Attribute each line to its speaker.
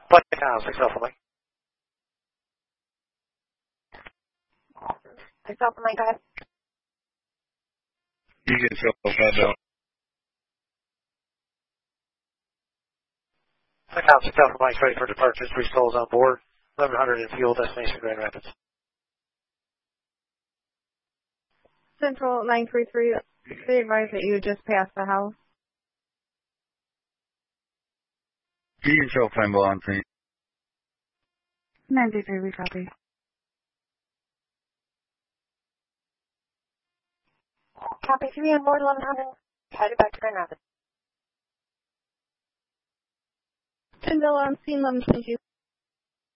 Speaker 1: Flight now, 6 Alpha Mike.
Speaker 2: 6 Alpha Mike, go ahead.
Speaker 3: You can show that down.
Speaker 1: Flight now, 6 Alpha Mike, ready for departure. 3 stalls on board. 1100 in fuel, destination Grand Rapids.
Speaker 2: Central 933, they advise that you just passed the house.
Speaker 3: You can show Flambeau on scene.
Speaker 2: 93, we copy. Copy 3 on board 1100, headed back to Grand Rapids. Tyndall on scene 1122.